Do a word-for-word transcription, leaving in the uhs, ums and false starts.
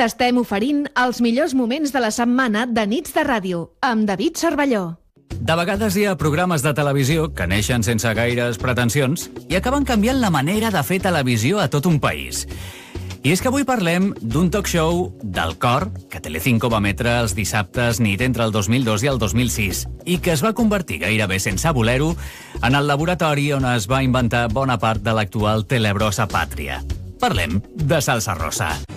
T'estem oferint els millors moments de la setmana de Nits de Ràdio, amb David Cervelló. De vegades hi ha programes de televisió que neixen sense gaires pretensions i acaben canviant la manera de fer televisió a tot un país. I és que avui parlem d'un talk show del cor que Telecinco va emetre els dissabtes nit entre el dos mil dos i el dos mil sis i que es va convertir gairebé sense voler-ho en el laboratori on es va inventar bona part de l'actual Telebrosa Pàtria. Parlem de Salsa Rosa.